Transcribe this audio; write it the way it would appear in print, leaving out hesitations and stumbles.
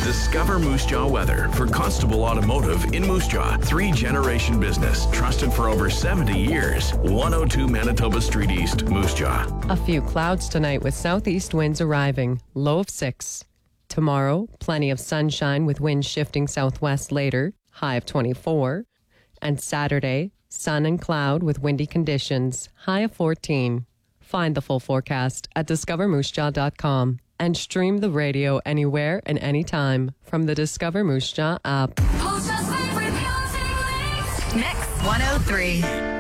Discover Moose Jaw weather for Constable Automotive in Moose Jaw. 3-generation business, trusted for over 70 years. 102 Manitoba Street East, Moose Jaw. A few clouds tonight with southeast winds arriving. Low of 6. Tomorrow, plenty of sunshine with winds shifting southwest later. High of 24. And Saturday, sun and cloud with windy conditions. High of 14. Find the full forecast at discovermoosejaw.com and stream the radio anywhere and anytime from the Discover Moose Jaw app. Mix 103.